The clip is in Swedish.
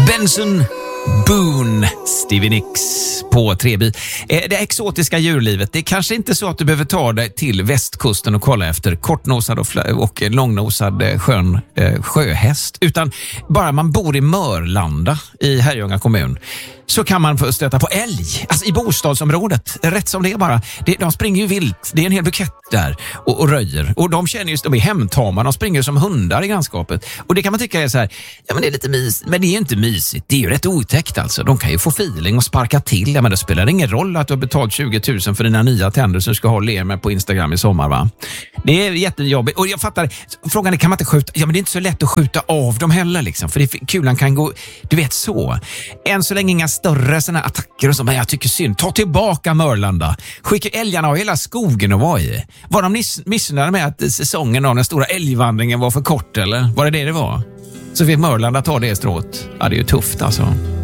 Benson Boone, Stevie Nicks på Treby. Det exotiska djurlivet, det är kanske inte så att du behöver ta dig till västkusten och kolla efter kortnosad och långnosad sjöhäst, utan bara man bor i Mörlanda i Herrljunga kommun så kan man få stöta på älg, alltså i bostadsområdet, rätt som det är bara. De springer ju vilt, det är en hel bukett där och röjer, och de känner just, de är hemtama, de springer som hundar i grannskapet, och det kan man tycka är så här, ja men det är lite mysigt, men det är ju inte mysigt, det är ju rätt otäckt alltså. De kan ju få feeling och sparka till, ja men det spelar ingen roll att du har betalt 20 000 för dina nya tänder som du ska ha och le med på Instagram i sommar, va? Det är jättejobbigt, och jag fattar, frågan är, kan man inte skjuta, ja men det är inte så lätt att skjuta av dem heller liksom, för kulan kan gå, du vet så. Än så länge inga större såna attacker och så, men jag tycker synd. Ta tillbaka Mörlanda. Skicka älgarna och hela skogen att vara i. Var de missnöjda med att säsongen av den stora älgvandringen var för kort, eller? Var det var? Så fick Mörlanda ta det strået. Ja, det är ju tufft alltså.